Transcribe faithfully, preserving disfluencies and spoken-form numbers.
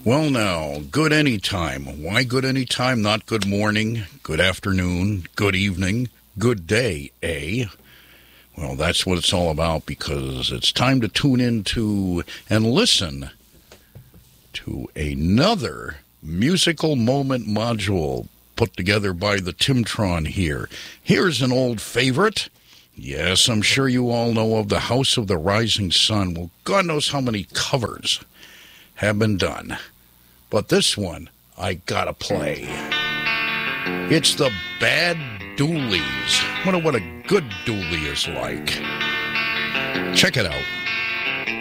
Well, now, good anytime. Why good anytime? Not good morning, good afternoon, good evening, good day, eh? Well, that's what it's all about, because it's time to tune into and listen to another musical moment module put together by the Timtron here. Here's an old favorite. Yes, I'm sure you all know of the House of the Rising Sun. Well, God knows how many covers have been done. But this one, I gotta play. It's the Bad Doolies. Wonder what a good dually is like. Check it out.